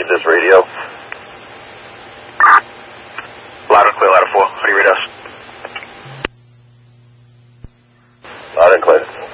read this radio? Loud and clear, ladder 4. How do you read us? Loud and clear.